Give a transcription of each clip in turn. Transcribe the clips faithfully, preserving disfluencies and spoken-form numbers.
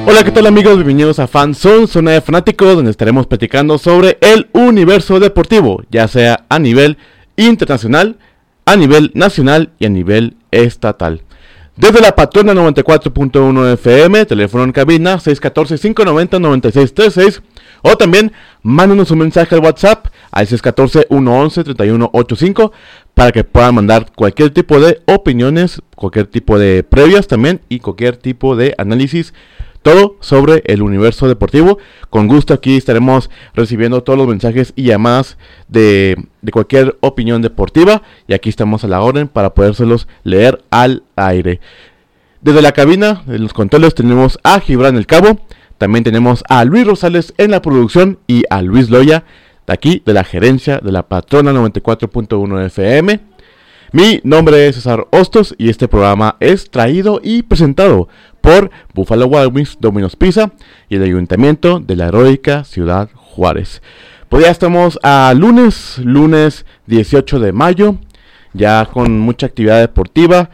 Hola, ¿qué tal amigos? Bienvenidos a FanZone, zona de fanáticos, donde estaremos platicando sobre el universo deportivo, ya sea a nivel internacional, a nivel nacional y a nivel estatal. Desde la Patrona noventa y cuatro punto uno F M, teléfono en cabina seis uno cuatro, cinco nueve cero, nueve seis tres seis, o también mándenos un mensaje al WhatsApp al seis uno cuatro, uno once, treinta y uno ochenta y cinco para que puedan mandar cualquier tipo de opiniones, cualquier tipo de previas también y cualquier tipo de análisis. Todo sobre el universo deportivo. Con gusto aquí estaremos recibiendo todos los mensajes y llamadas de, de cualquier opinión deportiva. Y aquí estamos a la orden para podérselos leer al aire. Desde la cabina, en los controles, tenemos a Gibran El Cabo. También tenemos a Luis Rosales en la producción y a Luis Loya, de aquí, de la gerencia de la Patrona noventa y cuatro punto uno F M. Mi nombre es César Hostos y este programa es traído y presentado por Buffalo Wild Wings, Domino's Pizza y el Ayuntamiento de la heroica Ciudad Juárez. Pues ya estamos a lunes, lunes dieciocho de mayo, ya con mucha actividad deportiva.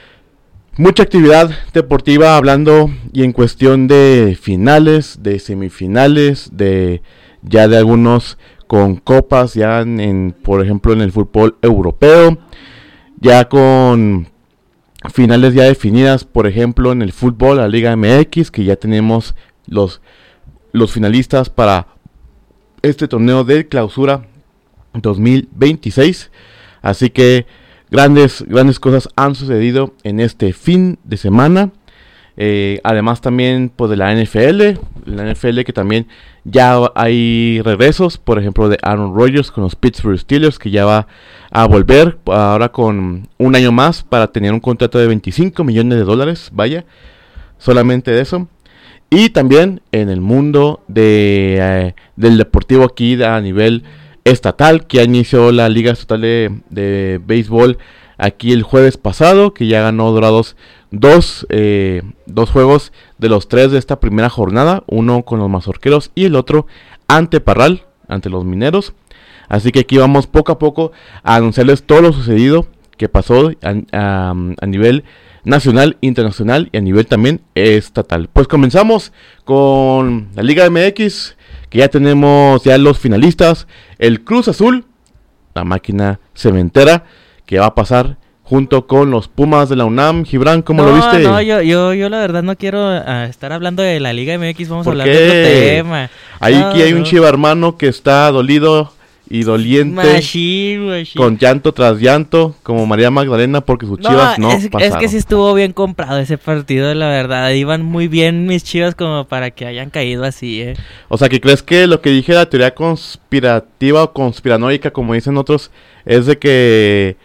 Mucha actividad deportiva hablando y en cuestión de finales, de semifinales, de ya de algunos con copas, ya en, en por ejemplo en el fútbol europeo. Ya con finales ya definidas, por ejemplo, en el fútbol, la Liga M X, que ya tenemos los, los finalistas para este torneo de clausura dos mil veintiséis. Así que grandes, grandes cosas han sucedido en este fin de semana. Eh, además también pues, de la N F L, la N F L que también ya hay regresos, por ejemplo de Aaron Rodgers con los Pittsburgh Steelers, que ya va a volver ahora con un año más para tener un contrato de veinticinco millones de dólares, vaya, solamente de eso. Y también en el mundo de, eh, del deportivo aquí a nivel estatal, que ya inició la Liga Estatal de, de Béisbol aquí el jueves pasado, que ya ganó Dorados dos, eh, dos juegos de los tres de esta primera jornada, uno con los Mazorqueros y el otro ante Parral, ante los Mineros. Así que aquí vamos poco a poco a anunciarles todo lo sucedido que pasó a, a, a nivel nacional, internacional y a nivel también estatal. Pues comenzamos con la Liga M X, que ya tenemos ya los finalistas, el Cruz Azul, la máquina cementera, que va a pasar junto con los Pumas de la UNAM. Gibran, ¿cómo no, lo viste? No, yo, yo, yo la verdad no quiero uh, estar hablando de la Liga M X, vamos a hablar qué? de otro tema. Ahí no, aquí hay no. un chiva hermano que está dolido y doliente, machine, machine. con llanto tras llanto, como María Magdalena, porque sus chivas no, no es, pasaron. Es que sí estuvo bien comprado ese partido, la verdad. Iban muy bien mis chivas como para que hayan caído así, eh. O sea, ¿que crees que lo que dije la teoría conspirativa o conspiranoica, como dicen otros, es de que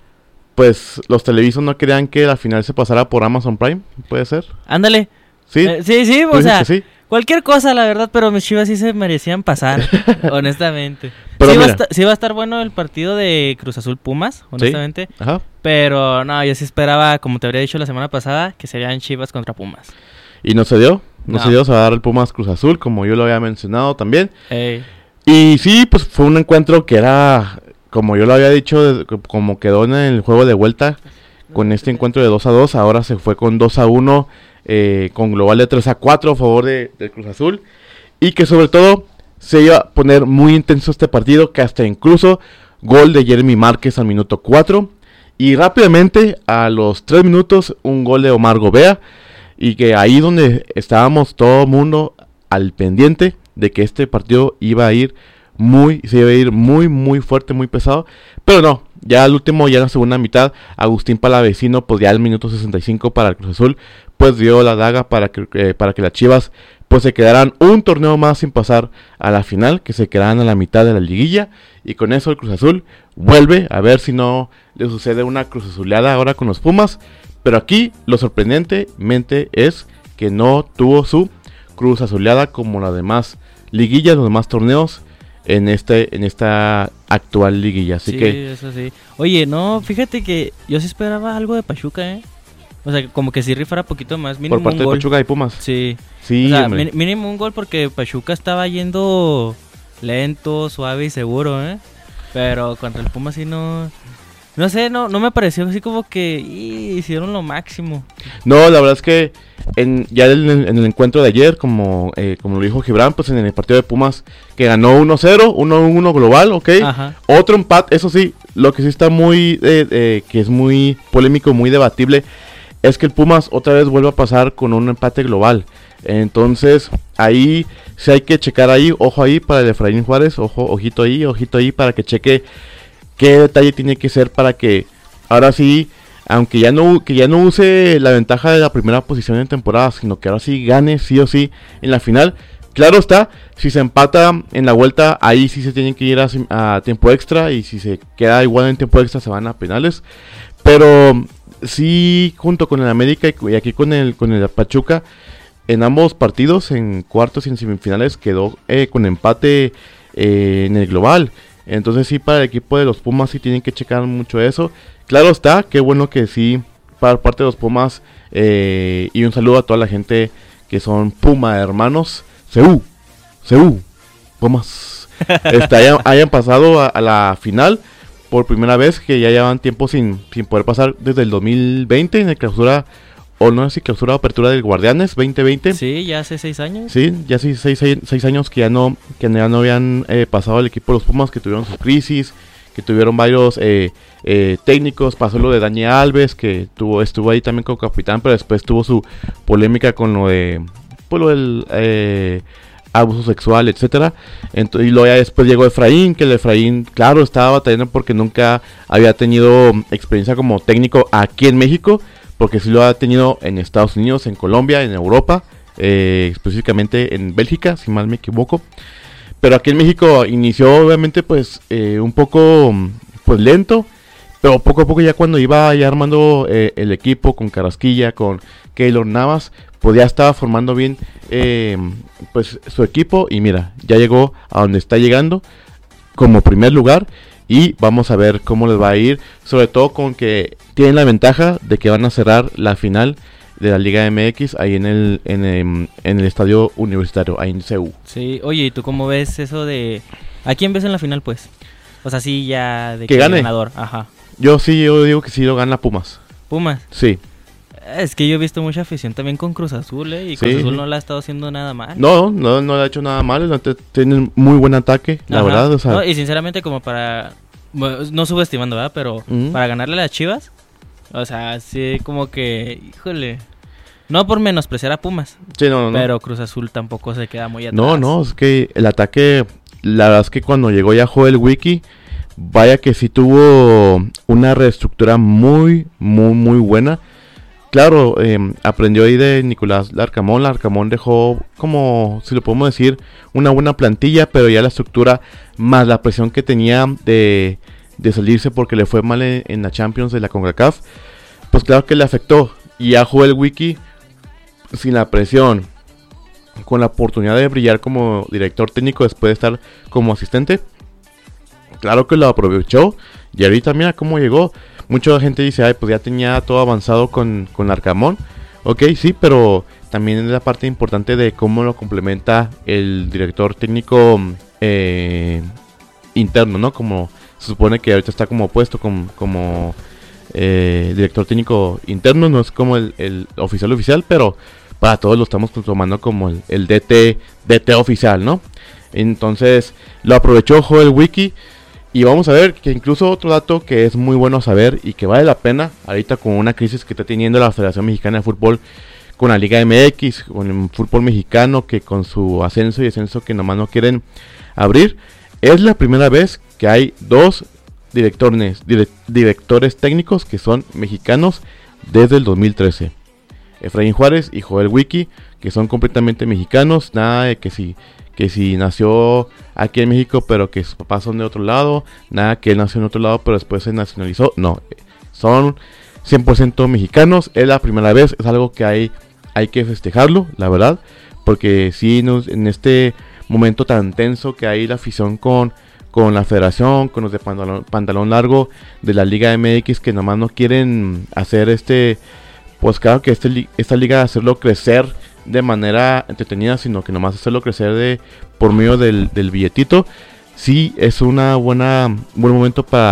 pues los televisos no querían que la final se pasara por Amazon Prime? ¿Puede ser? Ándale. Sí, eh, sí, sí, o sea, sí? Cualquier cosa, la verdad, pero mis chivas sí se merecían pasar, honestamente. Pero sí, mira, va a estar, sí va a estar bueno el partido de Cruz Azul Pumas, honestamente. ¿sí? Ajá. Pero no, yo sí esperaba, como te habría dicho la semana pasada, que serían Chivas contra Pumas. ¿Y no se dio? No, no. se dio, se va a dar el Pumas Cruz Azul, como yo lo había mencionado también. Ey. Y sí, pues fue un encuentro que era, como yo lo había dicho, como quedó en el juego de vuelta, con este encuentro de dos a dos, ahora se fue con dos a uno, eh, con global de tres a cuatro a favor de, de Cruz Azul. Y que sobre todo se iba a poner muy intenso este partido, que hasta incluso gol de Jeremy Márquez al minuto cuatro. Y rápidamente, a los tres minutos, un gol de Omar Gobea. Y que ahí donde estábamos todo el mundo al pendiente de que este partido iba a ir muy, se iba a ir muy, muy fuerte, muy pesado. Pero no, ya al último, ya en la segunda mitad, Agustín Palavecino, pues ya al minuto sesenta y cinco para el Cruz Azul, pues dio la daga para que, eh, para que las Chivas pues se quedaran un torneo más sin pasar a la final, que se quedaran a la mitad de la liguilla. Y con eso el Cruz Azul vuelve a ver si no le sucede una Cruz Azuleada ahora con los Pumas. Pero aquí lo sorprendentemente es que no tuvo su Cruz Azuleada como las demás liguillas, los demás torneos en este en esta actual liguilla. Así sí, que eso sí. Oye, no, fíjate que yo sí esperaba algo de Pachuca, ¿eh? O sea, como que si rifara poquito más, mínimo por parte un gol. de Pachuca y Pumas. Sí. Sí, o sea, hombre. mínimo un gol porque Pachuca estaba yendo lento, suave y seguro, ¿eh? Pero contra el Pumas sí no... No sé, no, no me pareció así como que y, hicieron lo máximo. No, la verdad es que en, ya en el, en el encuentro de ayer, como, eh, como lo dijo Gibran, pues en el partido de Pumas, que ganó uno cero, uno uno global, ok. Ajá. Otro empate, eso sí, lo que sí está muy, eh, eh, que es muy polémico, muy debatible, es que el Pumas otra vez vuelve a pasar con un empate global. Entonces, ahí sí hay que checar ahí, ojo ahí para el Efraín Juárez, ojo, ojito ahí, ojito ahí para que cheque qué detalle tiene que ser para que ahora sí, aunque ya no que ya no use la ventaja de la primera posición en temporada, sino que ahora sí gane sí o sí en la final. Claro está, si se empata en la vuelta, ahí sí se tienen que ir a, a tiempo extra, y si se queda igual en tiempo extra se van a penales. Pero sí, junto con el América y aquí con el con el Pachuca, en ambos partidos, en cuartos y en semifinales, quedó eh, con empate eh, en el global. Entonces sí, para el equipo de los Pumas sí tienen que checar mucho eso. Claro está, qué bueno que sí, para parte de los Pumas, eh, y un saludo a toda la gente que son Puma hermanos. Seú, Seú, Pumas. Este, hayan, hayan pasado a, a la final por primera vez, que ya llevan tiempo sin, sin poder pasar desde el dos mil veinte en el clausura, o no sé si clausura o apertura del Guardianes veinte veinte. Sí, ya hace seis años. Sí, ya hace seis, seis, seis años que ya no, que ya no habían eh, pasado al equipo de los Pumas, que tuvieron sus crisis, que tuvieron varios eh, eh, técnicos. Pasó lo de Dani Alves, que tuvo estuvo ahí también como capitán, pero después tuvo su polémica con lo de, pues, lo del eh, abuso sexual, etcétera. Entonces, y luego ya después llegó Efraín, que el Efraín, claro, estaba batallando porque nunca había tenido experiencia como técnico aquí en México, porque sí lo ha tenido en Estados Unidos, en Colombia, en Europa, eh, específicamente en Bélgica, si mal me equivoco. Pero aquí en México inició obviamente pues eh, un poco pues lento, pero poco a poco ya cuando iba ya armando eh, el equipo con Carrasquilla, con Keylor Navas, pues ya estaba formando bien eh, pues su equipo, y mira, ya llegó a donde está llegando como primer lugar. Y vamos a ver cómo les va a ir, sobre todo con que tienen la ventaja de que van a cerrar la final de la Liga M X ahí en el en, el, en el estadio universitario, ahí en C U. Sí, oye, ¿y tú cómo ves eso de... ¿A quién ves en la final, pues? O sea, sí, ya de que gane. Ganador, ajá. Yo sí, yo digo que sí lo gana Pumas. ¿Pumas? Sí. Es que yo he visto mucha afición también con Cruz Azul, ¿eh? Y Cruz sí, Azul no la ha estado haciendo nada mal. No, no, no le ha hecho nada mal. Tienen muy buen ataque, la Ajá. verdad. O sea. No, y sinceramente, como para... Bueno, no subestimando, ¿verdad? Pero uh-huh. para ganarle a las Chivas, o sea, sí, como que... Híjole... No por menospreciar a Pumas. Sí, no, no. Pero Cruz Azul tampoco se queda muy atrás. No, no, es que el ataque... La verdad es que cuando llegó ya Joel Wiki, vaya que sí tuvo una reestructura muy, muy, muy buena. Claro, eh, aprendió ahí de Nicolás Larcamón. Larcamón dejó, como si lo podemos decir, una buena plantilla, pero ya la estructura más la presión que tenía de, de salirse porque le fue mal en, en la Champions de la CONCACAF, pues claro que le afectó. Y a Joel Wiki, sin la presión, con la oportunidad de brillar como director técnico después de estar como asistente, claro que lo aprovechó. Y ahorita mira cómo llegó. Mucha gente dice, ay, pues ya tenía todo avanzado con, con Arcamón. Ok, sí, pero también es la parte importante de cómo lo complementa el director técnico eh, interno, ¿no? Como se supone que ahorita está como puesto como, como eh, director técnico interno, no es como el, el oficial oficial, pero para todos lo estamos tomando como el, el D T, D T oficial, ¿no? Entonces lo aprovechó Joel Wiki. Y vamos a ver que incluso otro dato que es muy bueno saber y que vale la pena ahorita con una crisis que está teniendo la Federación Mexicana de Fútbol con la Liga M X, con el fútbol mexicano, que con su ascenso y descenso que nomás no quieren abrir, es la primera vez que hay dos directores, direct, directores técnicos que son mexicanos desde el dos mil trece. Efraín Juárez y Joel Wiki, que son completamente mexicanos, nada de que si... que si nació aquí en México pero que sus papás son de otro lado, nada que él nació en otro lado pero después se nacionalizó, no, son cien por ciento mexicanos, es la primera vez, es algo que hay, hay que festejarlo, la verdad, porque sí, nos, en este momento tan tenso que hay la afición con, con la federación, con los de pantalón, pantalón largo de la Liga M X, que nomás no quieren hacer este, pues claro que este, esta liga hacerlo crecer de manera entretenida, sino que nomás hacerlo crecer de por medio del, del billetito. Sí, es una buena buen momento para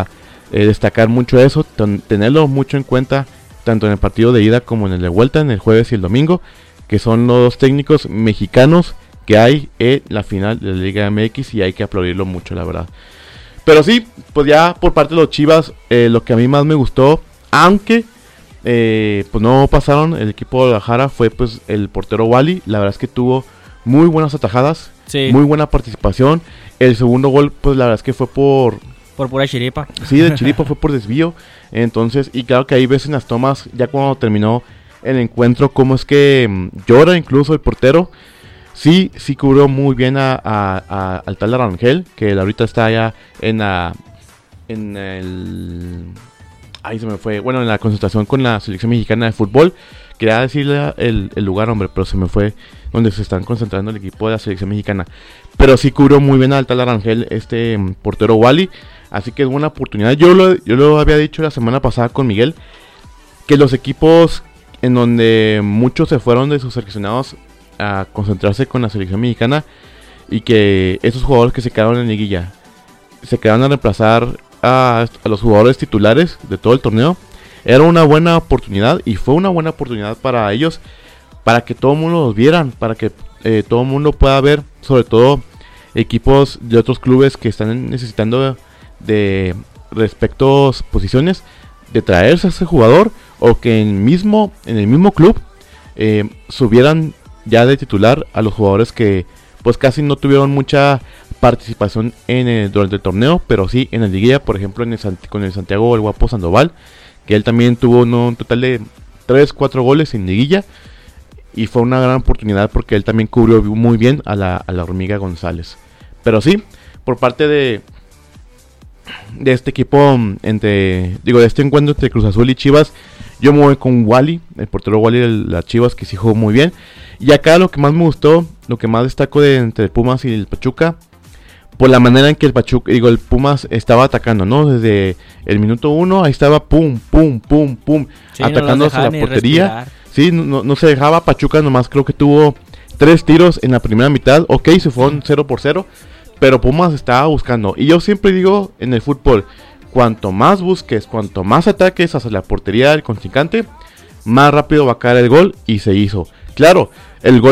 eh, destacar mucho eso, ten, tenerlo mucho en cuenta, tanto en el partido de ida como en el de vuelta, en el jueves y el domingo, que son los dos técnicos mexicanos que hay en la final de la Liga M X y hay que aplaudirlo mucho, la verdad. Pero sí, pues ya por parte de los Chivas, eh, lo que a mí más me gustó, aunque eh, pues no pasaron el equipo de Guadalajara, fue pues el portero Wally. La verdad es que tuvo muy buenas atajadas, sí. Muy buena participación. El segundo gol, pues la verdad es que fue por... Por pura chiripa. Sí, de chiripa, fue por desvío. Entonces, y claro que ahí ves en las tomas, ya cuando terminó el encuentro, cómo es que um, llora incluso el portero. Sí, sí cubrió muy bien a, a, a, al tal Arangel, que ahorita está allá en la... En el... Ahí se me fue. Bueno, en la concentración con la selección mexicana de fútbol. Quería decirle el, el lugar, hombre, pero se me fue donde se están concentrando el equipo de la selección mexicana. Pero sí cubrió muy bien al tal Arangel, este um, portero Wally. Así que es buena oportunidad. Yo lo, yo lo había dicho la semana pasada con Miguel, que los equipos en donde muchos se fueron de sus seleccionados a concentrarse con la selección mexicana, y que esos jugadores que se quedaron en liguilla se quedaron a reemplazar a, a los jugadores titulares de todo el torneo, era una buena oportunidad, y fue una buena oportunidad para ellos, para que todo el mundo los vieran, para que eh, todo el mundo pueda ver, sobre todo equipos de otros clubes que están necesitando de, de respectos posiciones, de traerse a ese jugador, o que en, mismo, en el mismo club eh, subieran ya de titular a los jugadores que pues casi no tuvieron mucha participación en el, durante el torneo, pero sí en el liguilla, por ejemplo en el, con el Santiago el Guapo Sandoval, que él también tuvo ¿no? un total de tres cuatro goles en liguilla, y fue una gran oportunidad porque él también cubrió muy bien a la, a la Hormiga González. Pero sí, por parte de de este equipo, entre digo de este encuentro entre Cruz Azul y Chivas, yo me voy con Wally, el portero Wally de las Chivas, que sí jugó muy bien. Y acá lo que más me gustó, lo que más destaco de entre el Pumas y el Pachuca, por la manera en que el Pachuca, digo, el Pumas estaba atacando, ¿no? Desde el minuto uno, ahí estaba pum, pum, pum, pum, sí, atacando no hacia la portería. Sí, no, no se dejaba. Pachuca nomás creo que tuvo tres tiros en la primera mitad. Ok, se fueron cero por cero, pero Pumas estaba buscando. Y yo siempre digo en el fútbol, cuanto más busques, cuanto más ataques hacia la portería del contrincante, más rápido va a caer el gol, y se hizo. Claro, el gol